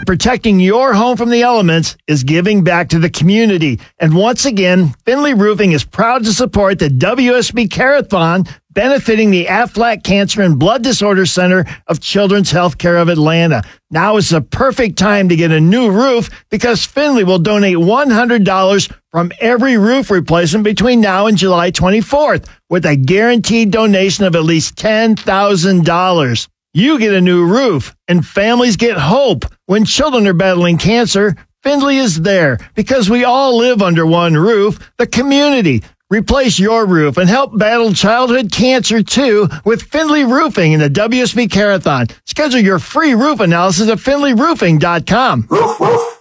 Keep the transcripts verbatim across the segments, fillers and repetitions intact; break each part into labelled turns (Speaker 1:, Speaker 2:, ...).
Speaker 1: protecting your home from the elements is giving back to the community. And once again, Finley Roofing is proud to support the W S B Care-a-thon, benefiting the Aflac Cancer and Blood Disorder Center of Children's Healthcare of Atlanta. Now is the perfect time to get a new roof because Finley will donate one hundred dollars from every roof replacement between now and July twenty-fourth with a guaranteed donation of at least ten thousand dollars. You get a new roof, and families get hope. When children are battling cancer, Finley is there because we all live under one roof, the community. Replace your roof and help battle childhood cancer, too, with Finley Roofing and the W S B Care-a-thon. Schedule your free roof analysis at finley roofing dot com.
Speaker 2: Roof, roof.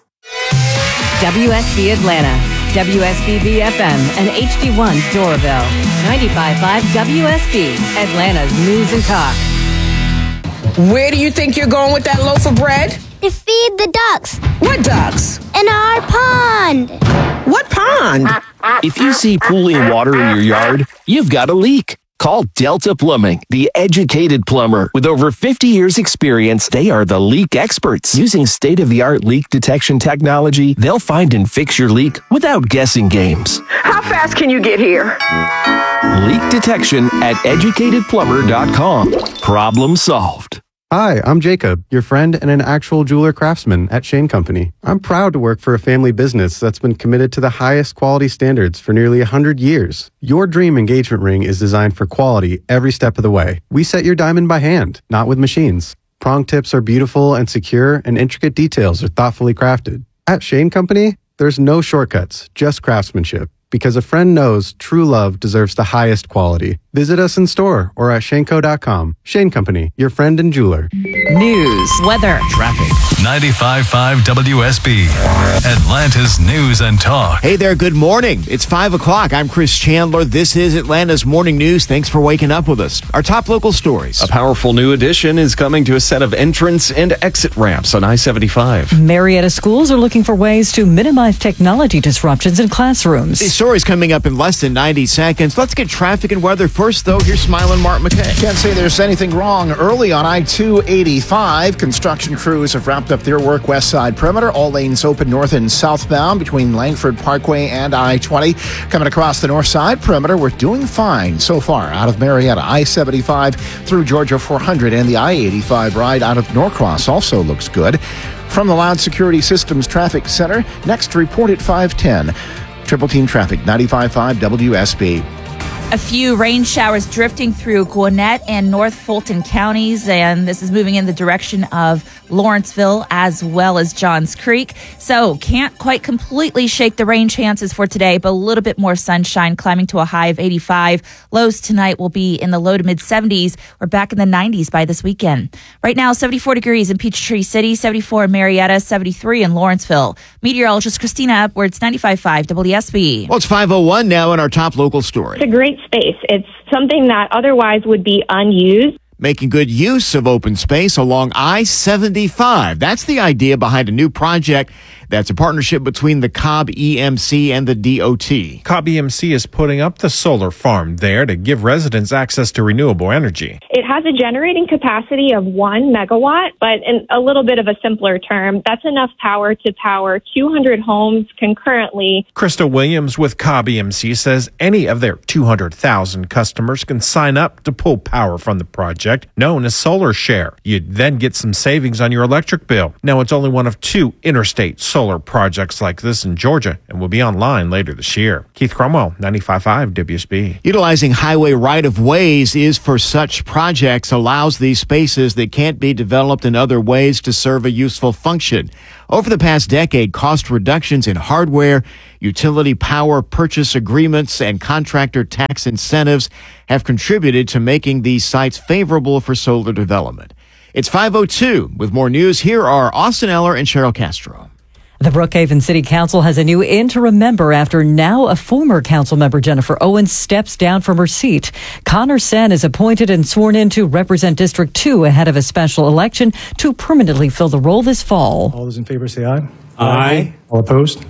Speaker 2: W S B Atlanta, W S B B F M, and H D one Doraville. ninety-five point five W S B, Atlanta's News and Talk.
Speaker 3: Where do you think you're going with that loaf of bread?
Speaker 4: To feed the ducks.
Speaker 3: What ducks?
Speaker 4: In our pond.
Speaker 3: What pond?
Speaker 5: If you see pooling water in your yard, you've got a leak. Call Delta Plumbing, the educated plumber. With over fifty years experience, they are the leak experts. Using state-of-the-art leak detection technology, they'll find and fix your leak without guessing games.
Speaker 3: How fast can you get here?
Speaker 5: Leak detection at educated plumber dot com. Problem solved.
Speaker 6: Hi, I'm Jacob, your friend and an actual jeweler craftsman at Shane Company. I'm proud to work for a family business that's been committed to the highest quality standards for nearly one hundred years. Your dream engagement ring is designed for quality every step of the way. We set your diamond by hand, not with machines. Prong tips are beautiful and secure, and intricate details are thoughtfully crafted. At Shane Company, there's no shortcuts, just craftsmanship. Because a friend knows true love deserves the highest quality. Visit us in store or at shaneco dot com. Shane Company, your friend and jeweler.
Speaker 2: News, weather,
Speaker 5: Traffic.
Speaker 7: ninety-five point five W S B, Atlanta's News and Talk.
Speaker 8: Hey there, good morning. It's five o'clock. I'm Chris Chandler. This is Atlanta's Morning News. Thanks for waking up with us. Our top local stories.
Speaker 9: A powerful new addition is coming to a set of entrance and exit ramps on I seventy-five.
Speaker 10: Marietta schools are looking for ways to minimize technology disruptions in classrooms.
Speaker 8: These stories coming up in less than ninety seconds. Let's get traffic and weather first, though. Here's Smiling Mark McKay.
Speaker 11: Can't say there's anything wrong early on I two eighty-five. Construction crews have wrapped up their work west side perimeter. All lanes open north and southbound between Langford Parkway and I twenty. Coming across the north side perimeter, we're doing fine so far out of Marietta. I seventy-five through Georgia four hundred, and the I eighty-five ride out of Norcross also looks good. From the Loud Security Systems Traffic Center, next report at five ten. Triple Team Traffic, ninety-five point five W S B.
Speaker 12: A few rain showers drifting through Gwinnett and North Fulton counties, and this is moving in the direction of Lawrenceville as well as Johns Creek. So can't quite completely shake the rain chances for today, but a little bit more sunshine, climbing to a high of eighty-five. Lows tonight will be in the low to mid seventies. We're back in the nineties by this weekend. Right now, seventy-four degrees in Peachtree City, seventy-four in Marietta, seventy-three in Lawrenceville. Meteorologist Christina Edwards, ninety-five point five W S B.
Speaker 8: Well, it's five oh one now in our top local story.
Speaker 13: It's a great space. It's something that otherwise would be unused.
Speaker 8: Making good use of open space along I seventy-five. That's the idea behind a new project that's a partnership between the Cobb E M C and the D O T.
Speaker 14: Cobb E M C is putting up the solar farm there to give residents access to renewable energy.
Speaker 13: It has a generating capacity of one megawatt, but in a little bit of a simpler term, that's enough power to power two hundred homes concurrently.
Speaker 14: Krista Williams with Cobb E M C says any of their two hundred thousand customers can sign up to pull power from the project, known as Solar Share. You'd then get some savings on your electric bill. Now, it's only one of two interstate solar projects like this in Georgia and will be online later this year. Keith Cromwell, ninety-five point five W S B.
Speaker 8: Utilizing highway right-of-ways is for such projects allows these spaces that can't be developed in other ways to serve a useful function. Over the past decade, cost reductions in hardware, utility power purchase agreements, and contractor tax incentives have contributed to making these sites favorable for solar development. It's five oh two. With more news, here are Austin Eller and Cheryl Castro.
Speaker 10: The Brookhaven City Council has a new interim member after now a former council member, Jennifer Owens, steps down from her seat. Connor Sen is appointed and sworn in to represent District two ahead of a special election to permanently fill the role this fall.
Speaker 15: All those in favor say aye.
Speaker 16: Aye.
Speaker 15: All opposed?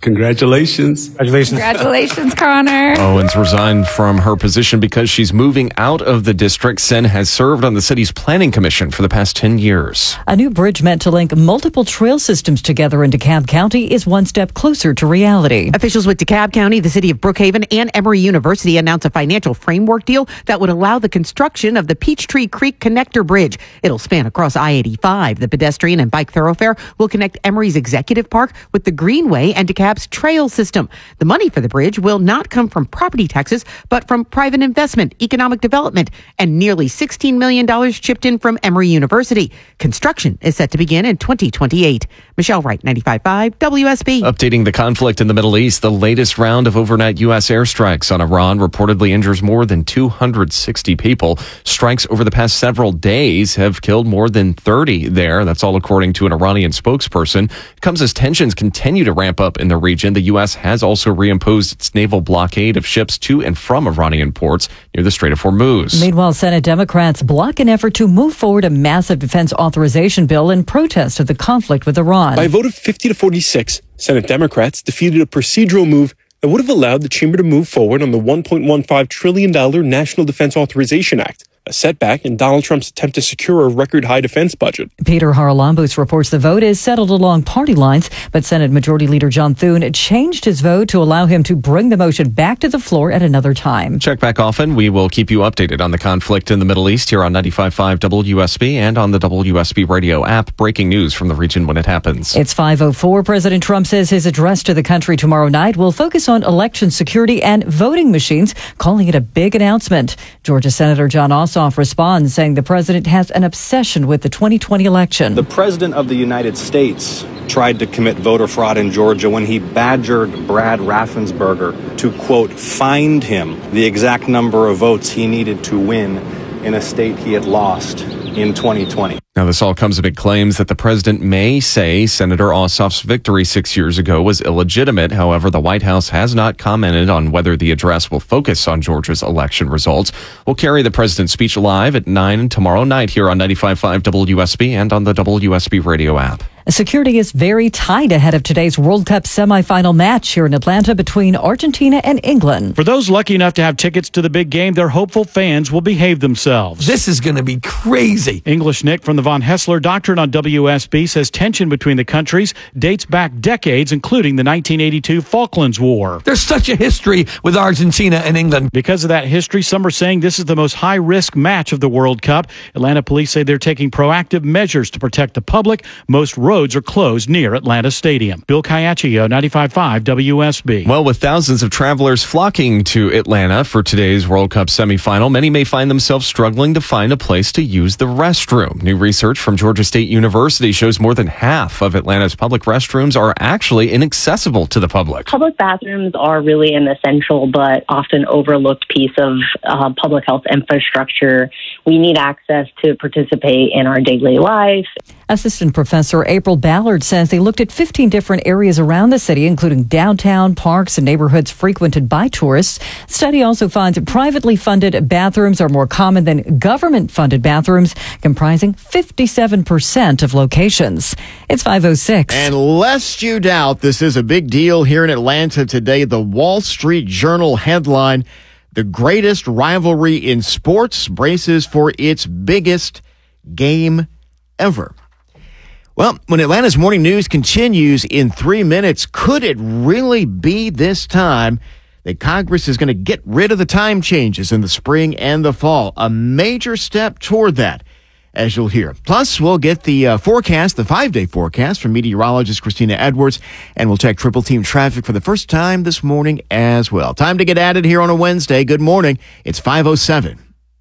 Speaker 15: Congratulations.
Speaker 1: Congratulations.
Speaker 12: Congratulations, Connor.
Speaker 9: Owens resigned from her position because she's moving out of the district. Sen has served on the city's planning commission for the past ten years.
Speaker 10: A new bridge meant to link multiple trail systems together in DeKalb County is one step closer to reality.
Speaker 16: Officials with DeKalb County, the city of Brookhaven, and Emory University announced a financial framework deal that would allow the construction of the Peachtree Creek Connector Bridge. It'll span across I eighty-five. The pedestrian and bike thoroughfare will connect Emory's Executive Park with the Greenway and DeKalb's trail system. The money for the bridge will not come from property taxes, but from private investment, economic development, and nearly sixteen million dollars chipped in from Emory University. Construction is set to begin in twenty twenty-eight. Michelle Wright, ninety-five point five W S B.
Speaker 9: Updating the conflict in the Middle East, the latest round of overnight U S airstrikes on Iran reportedly injures more than two hundred sixty people. Strikes over the past several days have killed more than thirty there. That's all according to an Iranian spokesperson. It comes as tensions continue to ramp up in the region. The U S has also reimposed its naval blockade of ships to and from Iranian ports near the Strait of Hormuz.
Speaker 10: Meanwhile, Senate Democrats block an effort to move forward a massive defense authorization bill in protest of the conflict with Iran.
Speaker 17: By a vote of fifty to forty-six, Senate Democrats defeated a procedural move that would have allowed the chamber to move forward on the one point one five trillion dollars National Defense Authorization Act, a setback in Donald Trump's attempt to secure a record-high defense budget.
Speaker 10: Peter Haralambous reports the vote is settled along party lines, but Senate Majority Leader John Thune changed his vote to allow him to bring the motion back to the floor at another time.
Speaker 9: Check back often. We will keep you updated on the conflict in the Middle East here on ninety-five point five W S B and on the W S B radio app. Breaking news from the region when it happens.
Speaker 10: It's five oh four. President Trump says his address to the country tomorrow night will focus on election security and voting machines, calling it a big announcement. Georgia Senator John Ossoff responds, saying the president has an obsession with the twenty twenty election.
Speaker 18: The president of the United States tried to commit voter fraud in Georgia when he badgered Brad Raffensperger to, quote, find him the exact number of votes he needed to win in a state he had lost in twenty twenty.
Speaker 9: Now, this all comes amid claims that the president may say Senator Ossoff's victory six years ago was illegitimate. However, the White House has not commented on whether the address will focus on Georgia's election results. We'll carry the president's speech live at nine tomorrow night here on ninety-five point five W S B and on the W S B radio app.
Speaker 10: Security is very tight ahead of today's World Cup semifinal match here in Atlanta between Argentina and England.
Speaker 19: For those lucky enough to have tickets to the big game, their hopeful fans will behave themselves.
Speaker 20: This is going to be crazy.
Speaker 19: English Nick from the Von Hessler Doctrine on W S B says tension between the countries dates back decades, including the nineteen eighty-two Falklands War.
Speaker 20: There's such a history with Argentina and England.
Speaker 19: Because of that history, some are saying this is the most high-risk match of the World Cup. Atlanta police say they're taking proactive measures to protect the public. Most roads are closed near Atlanta Stadium. Bill Caiaccio, ninety-five point five W S B.
Speaker 9: Well, with thousands of travelers flocking to Atlanta for today's World Cup semifinal, many may find themselves struggling to find a place to use the restroom. New research from Georgia State University shows more than half of Atlanta's public restrooms are actually inaccessible to the public.
Speaker 21: Public bathrooms are really an essential but often overlooked piece of uh, public health infrastructure. We need access to participate in our daily life.
Speaker 10: Assistant Professor April Ballard says they looked at fifteen different areas around the city, including downtown, parks, and neighborhoods frequented by tourists. The study also finds that privately funded bathrooms are more common than government-funded bathrooms, comprising fifty-seven percent of locations. It's five oh six.
Speaker 8: And lest you doubt, this is a big deal here in Atlanta today. The Wall Street Journal headline, "The greatest rivalry in sports braces for its biggest game ever." Well, when Atlanta's Morning News continues in three minutes, could it really be this time that Congress is going to get rid of the time changes in the spring and the fall? A major step toward that, as you'll hear. Plus, we'll get the uh, forecast, the five-day forecast from meteorologist Christina Edwards, and we'll check triple team traffic for the first time this morning as well. Time to get at it here on a Wednesday. Good morning. It's five oh seven.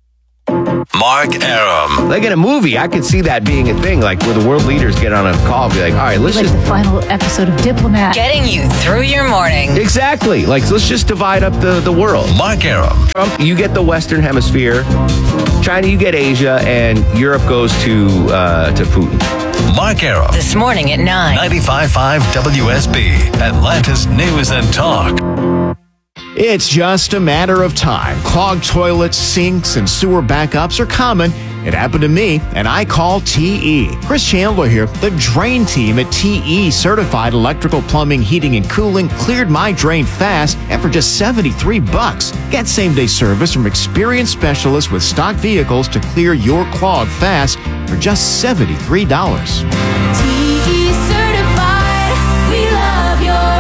Speaker 22: Mark Arum.
Speaker 23: Like in a movie, I could see that being a thing, like where the world leaders get on a call and be like, all right, let's
Speaker 24: like
Speaker 23: just...
Speaker 24: the final episode of Diplomat.
Speaker 2: Getting you through your morning.
Speaker 23: Exactly. Like, let's just divide up the, the world.
Speaker 22: Mark Arum.
Speaker 23: Trump, you get the Western Hemisphere. China, you get Asia. And Europe goes to, uh, to Putin.
Speaker 22: Mark Arum.
Speaker 2: This morning at nine.
Speaker 7: ninety-five point five W S B, Atlanta's News and Talk.
Speaker 8: It's just a matter of time. Clogged toilets, sinks, and sewer backups are common It happened to me, and I call T E. Chris Chandler here. The drain team at T E Certified Electrical Plumbing, Heating, and Cooling cleared my drain fast and for just seventy-three bucks. Get same-day service from experienced specialists with stock vehicles to clear your clog fast for just seventy-three dollars.
Speaker 3: T E Certified, we love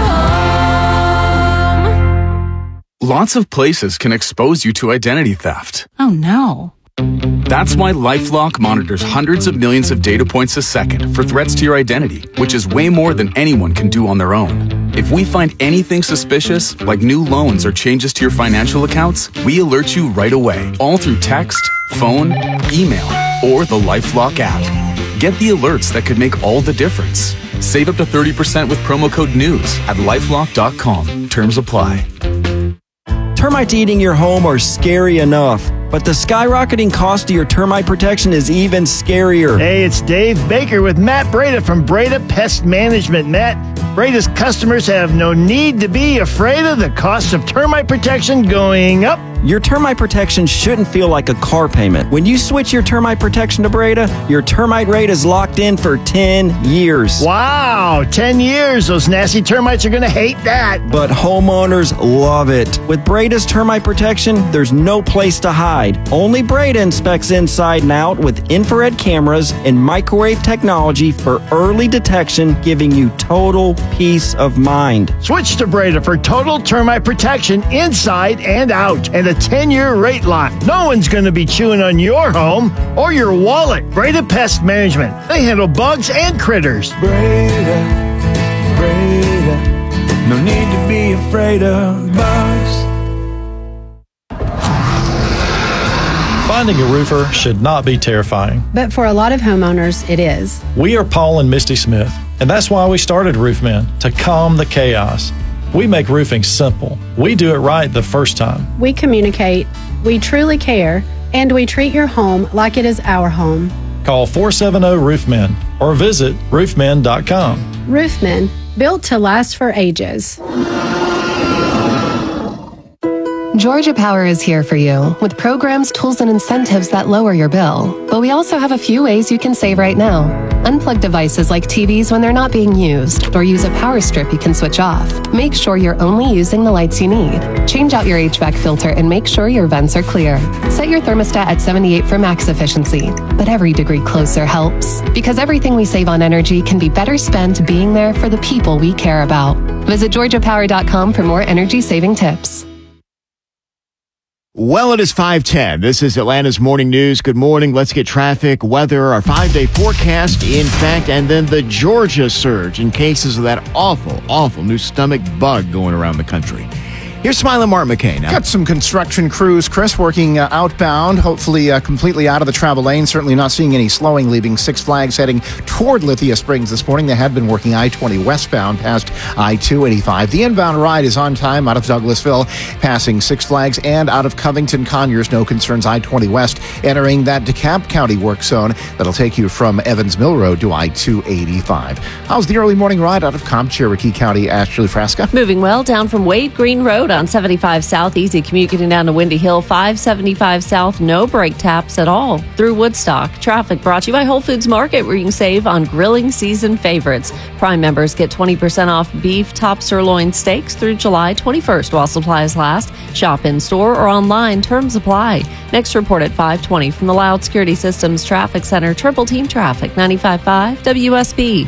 Speaker 3: your home.
Speaker 4: Lots of places can expose you to identity theft.
Speaker 24: Oh no.
Speaker 4: That's why LifeLock monitors hundreds of millions of data points a second for threats to your identity, which is way more than anyone can do on their own. If we find anything suspicious, like new loans or changes to your financial accounts, we alert you right away, all through text, phone, email, or the LifeLock app. Get the alerts that could make all the difference. Save up to thirty percent with promo code NEWS at lifelock dot com. Terms apply.
Speaker 6: Termites eating your home are scary enough, but the skyrocketing cost of your termite protection is even scarier.
Speaker 1: Hey, it's Dave Baker with Matt Breda from Breda Pest Management. Matt, Breda's customers have no need to be afraid of the cost of termite protection going up.
Speaker 6: Your termite protection shouldn't feel like a car payment. When you switch your termite protection to Breda, your termite rate is locked in for ten years.
Speaker 1: Wow, ten years. Those nasty termites are going to hate that.
Speaker 6: But homeowners love it. With Breda's termite protection, there's no place to hide. Only Breda inspects inside and out with infrared cameras and microwave technology for early detection, giving you total peace of mind.
Speaker 1: Switch to Breda for total termite protection inside and out, and a ten-year rate lock. No one's going to be chewing on your home or your wallet. Breda Pest Management. They handle bugs and critters.
Speaker 3: Breda, Breda, no need to be afraid of bugs.
Speaker 15: Finding a roofer should not be terrifying.
Speaker 25: But for a lot of homeowners, it is.
Speaker 15: We are Paul and Misty Smith, and that's why we started Roofmen, to calm the chaos. We make roofing simple. We do it right the first time.
Speaker 25: We communicate, we truly care, and we treat your home like it is our home.
Speaker 15: Call four seven zero Roofmen or visit roofmen dot com.
Speaker 25: Roofmen, built to last for ages.
Speaker 26: Georgia Power is here for you with programs, tools, and incentives that lower your bill. But we also have a few ways you can save right now. Unplug devices like T Vs when they're not being used, or use a power strip you can switch off. Make sure you're only using the lights you need. Change out your H V A C filter and make sure your vents are clear. Set your thermostat at seventy-eight for max efficiency. But every degree closer helps, because everything we save on energy can be better spent being there for the people we care about. Visit georgia power dot com for more energy saving tips.
Speaker 8: Well, it is five ten. This is Atlanta's Morning News. Good morning. Let's get traffic, weather, our five-day forecast, in fact, and then the Georgia surge in cases of that awful, awful new stomach bug going around the country. Here's Smiling Mark McKay now.
Speaker 11: Got some construction crews, Chris, working uh, outbound, hopefully uh, completely out of the travel lane. Certainly not seeing any slowing, leaving Six Flags heading toward Lithia Springs this morning. They had been working I twenty westbound past I two eighty-five. The inbound ride is on time out of Douglasville, passing Six Flags, and out of Covington Conyers. No concerns. I twenty west entering that DeKalb County work zone that'll take you from Evans Mill Road to I two eighty-five. How's the early morning ride out of Comp Cherokee County? Ashley Frasca.
Speaker 27: Moving well down from Wade Green Road on seventy-five South, easy commute getting down to Windy Hill. Five seventy-five South, no brake taps at all through Woodstock. Traffic brought to you by Whole Foods Market, where you can save on grilling season favorites. Prime members get twenty percent off beef top sirloin steaks through July twenty-first while supplies last. Shop in store or online. Terms apply. Next report at five twenty from the Loud Security Systems Traffic Center. Triple Team Traffic, ninety-five point five W S B.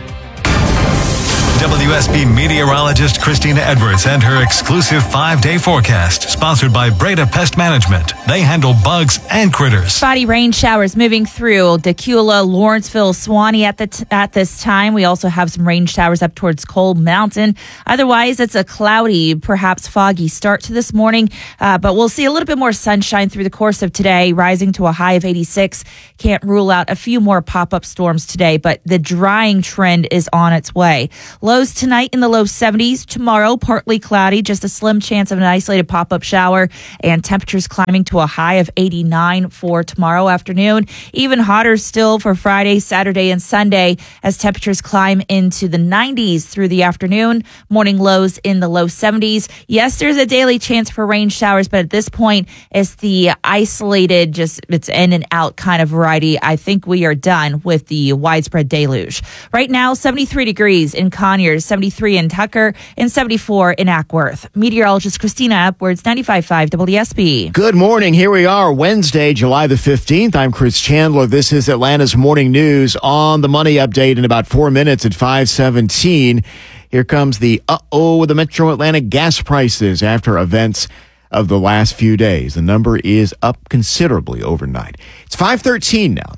Speaker 7: W S B meteorologist Christina Edwards and her exclusive five-day forecast, sponsored by Breda Pest Management. They handle bugs and critters.
Speaker 12: Spotty rain showers moving through Decula, Lawrenceville, Suwanee at the t- at this time. We also have some rain showers up towards Cold Mountain. Otherwise, it's a cloudy, perhaps foggy start to this morning, uh, but we'll see a little bit more sunshine through the course of today, rising to a high of eighty-six. Can't rule out a few more pop-up storms today, but the drying trend is on its way. Lows tonight in the low seventies. Tomorrow, partly cloudy, just a slim chance of an isolated pop-up shower, and temperatures climbing to a high of eighty-nine for tomorrow afternoon. Even hotter still for Friday, Saturday, and Sunday as temperatures climb into the nineties through the afternoon. Morning lows in the low seventies. Yes, there's a daily chance for rain showers, but at this point, it's the isolated, just it's in and out kind of variety. I think we are done with the widespread deluge. Right now, seventy-three degrees in Conyers, seventy-three in Tucker, and seventy-four in Ackworth. Meteorologist Christina Edwards, ninety-five point five W S B.
Speaker 8: Good morning. Here we are, Wednesday, July the fifteenth. I'm Chris Chandler. This is Atlanta's Morning News. On the Money Update in about four minutes at five seventeen. Here comes the uh-oh with the Metro Atlanta gas prices after events of the last few days. The number is up considerably overnight. It's five thirteen now.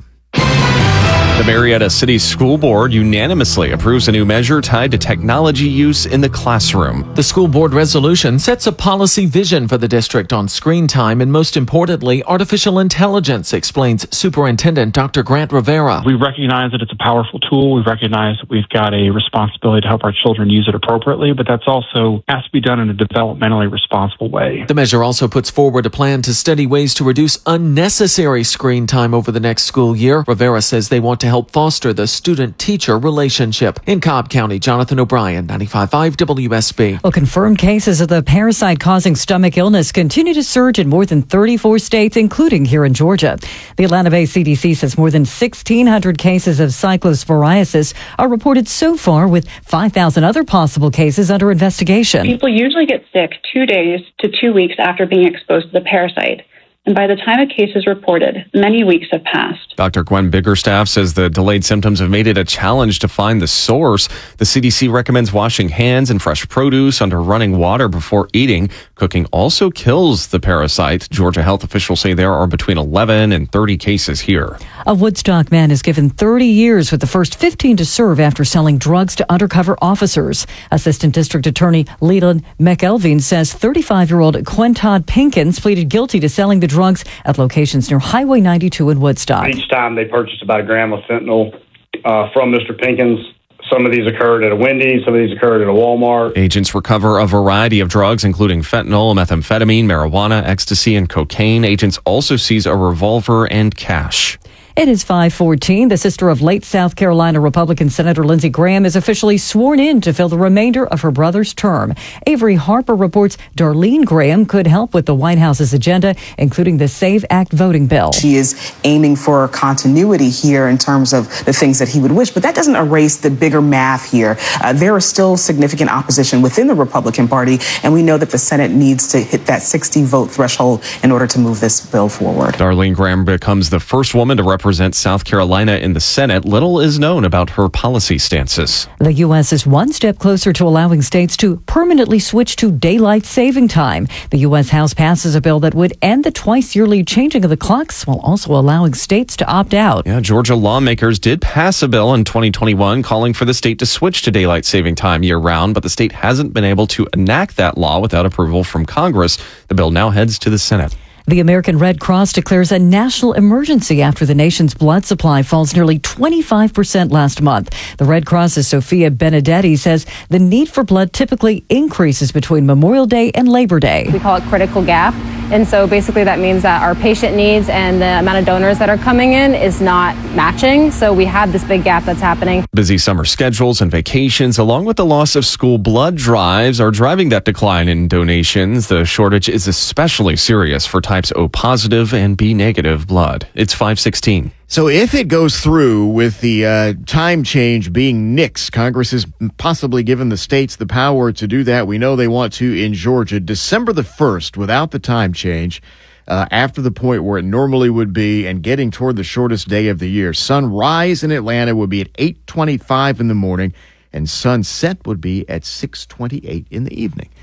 Speaker 9: The Marietta City School Board unanimously approves a new measure tied to technology use in the classroom.
Speaker 5: The school board resolution sets a policy vision for the district on screen time and, most importantly, artificial intelligence, explains Superintendent Doctor Grant Rivera.
Speaker 13: We recognize that it's a powerful tool. We recognize that we've got a responsibility to help our children use it appropriately, but that's also has to be done in a developmentally responsible way.
Speaker 5: The measure also puts forward a plan to study ways to reduce unnecessary screen time over the next school year. Rivera says they want to help foster the student-teacher relationship. In Cobb County, Jonathan O'Brien, ninety-five point five W S B.
Speaker 10: Well, confirmed cases of the parasite causing stomach illness continue to surge in more than thirty-four states, including here in Georgia. The Atlanta-based C D C says more than sixteen hundred cases of cyclosporiasis are reported so far, with five thousand other possible cases under investigation.
Speaker 14: People usually get sick two days to two weeks after being exposed to the parasite. And by the time a case is reported, many weeks have passed.
Speaker 9: Doctor Gwen Biggerstaff says the delayed symptoms have made it a challenge to find the source. The C D C recommends washing hands and fresh produce under running water before eating. Cooking also kills the parasite. Georgia health officials say there are between eleven and thirty cases here.
Speaker 10: A Woodstock man is given thirty years, with the first fifteen to serve after selling drugs to undercover officers. Assistant District Attorney Leland McElveen says thirty-five-year-old Quentod Pinkins pleaded guilty to selling the drugs at locations near Highway ninety-two in Woodstock.
Speaker 16: Each time they purchased about a gram of fentanyl uh, from Mister Pinkins. Some of these occurred at a Wendy's, some of these occurred at a Walmart.
Speaker 9: Agents recover a variety of drugs, including fentanyl, methamphetamine, marijuana, ecstasy, and cocaine. Agents also seize a revolver and cash.
Speaker 10: It is five fourteen. The sister of late South Carolina Republican Senator Lindsey Graham is officially sworn in to fill the remainder of her brother's term. Avery Harper reports Darlene Graham could help with the White House's agenda, including the SAVE Act voting bill.
Speaker 17: She is aiming for continuity here in terms of the things that he would wish, but that doesn't erase the bigger math here. Uh, there is still significant opposition within the Republican Party, and we know that the Senate needs to hit that sixty vote threshold in order to move this bill forward.
Speaker 9: Darlene Graham becomes the first woman to represent South Carolina in the Senate. Little is known about her policy stances.
Speaker 10: The U S is one step closer to allowing states to permanently switch to daylight saving time. The U S House passes a bill that would end the twice-yearly changing of the clocks while also allowing states to opt out.
Speaker 9: Yeah, Georgia lawmakers did pass a bill in twenty twenty-one calling for the state to switch to daylight saving time year-round, but the state hasn't been able to enact that law without approval from Congress. The bill now heads to the Senate.
Speaker 10: The American Red Cross declares a national emergency after the nation's blood supply falls nearly twenty-five percent last month. The Red Cross's Sophia Benedetti says the need for blood typically increases between Memorial Day and Labor Day.
Speaker 18: We call it critical gap. And so basically that means that our patient needs and the amount of donors that are coming in is not matching. So we have this big gap that's happening.
Speaker 9: Busy summer schedules and vacations, along with the loss of school blood drives, are driving that decline in donations. The shortage is especially serious for types O positive and B negative blood. It's five sixteen.
Speaker 8: So if it goes through with the uh, time change being nixed, Congress has possibly given the states the power to do that. We know they want to in Georgia. December the first, without the time change, uh, after the point where it normally would be and getting toward the shortest day of the year. Sunrise in Atlanta would be at eight twenty-five in the morning, and sunset would be at six twenty-eight in the evening.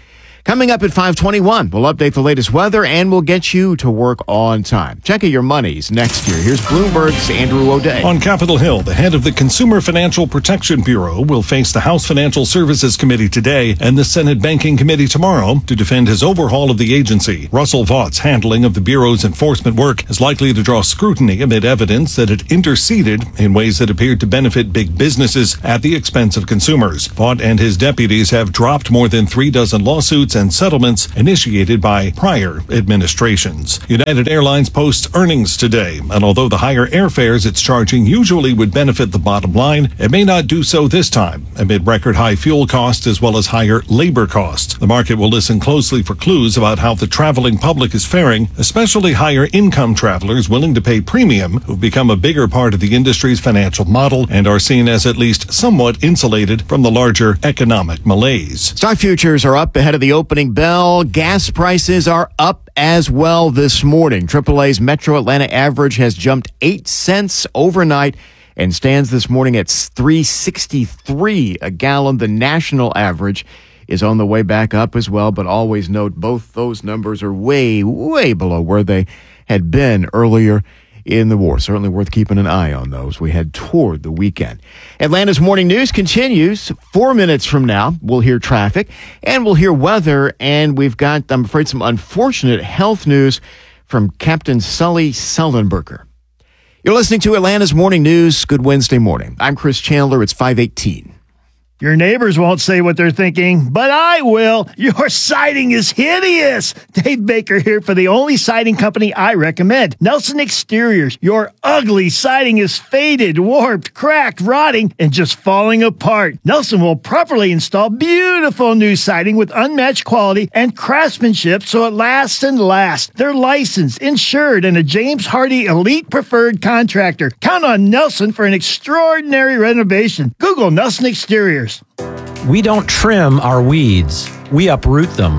Speaker 8: Coming up at five twenty-one, we'll update the latest weather and we'll get you to work on time. Check out your monies next year. Here's Bloomberg's Andrew O'Day.
Speaker 2: On Capitol Hill, the head of the Consumer Financial Protection Bureau will face the House Financial Services Committee today and the Senate Banking Committee tomorrow to defend his overhaul of the agency. Russell Vaught's handling of the Bureau's enforcement work is likely to draw scrutiny amid evidence that it interceded in ways that appeared to benefit big businesses at the expense of consumers. Vaught and his deputies have dropped more than three dozen lawsuits and settlements initiated by prior administrations. United Airlines posts earnings today, and although the higher airfares it's charging usually would benefit the bottom line, it may not do so this time amid record high fuel costs as well as higher labor costs. The market will listen closely for clues about how the traveling public is faring, especially higher income travelers willing to pay premium who've become a bigger part of the industry's financial model and are seen as at least somewhat insulated from the larger economic malaise.
Speaker 8: Stock futures are up ahead of the opening bell. Gas prices are up as well this morning. triple A's Metro Atlanta average has jumped eight cents overnight and stands this morning at three sixty-three a gallon. The national average is on the way back up as well, but always note both those numbers are way, way below where they had been earlier in the war. Certainly worth keeping an eye on those. We head toward the weekend. Atlanta's morning news continues. Four minutes from now, we'll hear traffic and we'll hear weather. And we've got, I'm afraid, some unfortunate health news from Captain Sully Sullenberger. You're listening to Atlanta's morning news. Good Wednesday morning. I'm Chris Chandler. It's five eighteen.
Speaker 1: Your neighbors won't say what they're thinking, but I will. Your siding is hideous. Dave Baker here for the only siding company I recommend, Nelson Exteriors. Your ugly siding is faded, warped, cracked, rotting, and just falling apart. Nelson will properly install beautiful new siding with unmatched quality and craftsmanship so it lasts and lasts. They're licensed, insured, and a James Hardy Elite Preferred Contractor. Count on Nelson for an extraordinary renovation. Google Nelson Exteriors.
Speaker 19: We don't trim our weeds, we uproot them.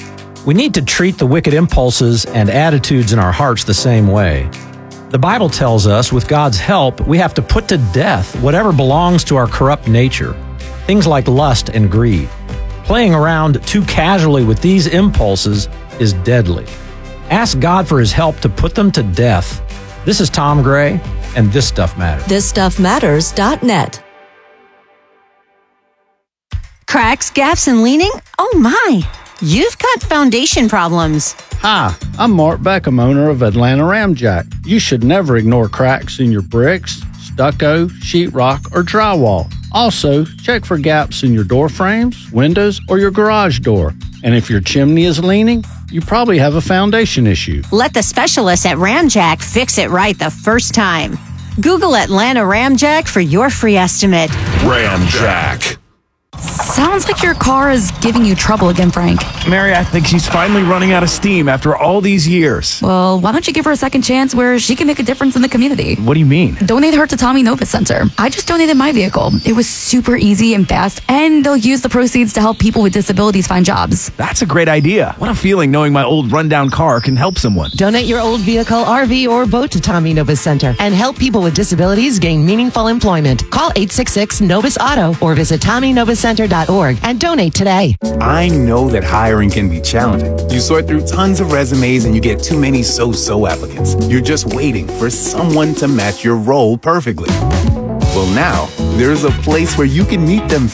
Speaker 19: We need to treat the wicked impulses and attitudes in our hearts the same way. The Bible tells us with God's help, we have to put to death whatever belongs to our corrupt nature, things like lust and greed. Playing around too casually with these impulses is deadly. Ask God for his help to put them to death. This is Tom Gray, and This Stuff Matters.
Speaker 20: this stuff matters dot net.
Speaker 21: Cracks, gaps, and leaning? Oh my! You've got foundation problems.
Speaker 22: Hi, I'm Mark Beckham, owner of Atlanta Ramjack. You should never ignore cracks in your bricks, stucco, sheetrock, or drywall. Also, check for gaps in your door frames, windows, or your garage door. And if your chimney is leaning, you probably have a foundation issue.
Speaker 21: Let the specialists at Ramjack fix it right the first time. Google Atlanta Ramjack for your free estimate.
Speaker 23: Ramjack.
Speaker 24: Sounds like your car is giving you trouble again, Frank.
Speaker 23: Mary, I think she's finally running out of steam after all these years.
Speaker 24: Well, why don't you give her a second chance where she can make a difference in the community?
Speaker 23: What do you mean?
Speaker 24: Donate her to Tommy Novus Center. I just donated my vehicle. It was super easy and fast, and they'll use the proceeds to help people with disabilities find jobs.
Speaker 23: That's a great idea. What a feeling knowing my old rundown car can help someone.
Speaker 28: Donate your old vehicle, R V, or boat to Tommy Novus Center and help people with disabilities gain meaningful employment. Call eight six six Novus Auto or visit tommy novus center dot org and donate today.
Speaker 29: I know that hiring can be challenging. You sort through tons of resumes and you get too many so-so applicants. You're just waiting for someone to match your role perfectly. Well, now, there's a place where you can meet them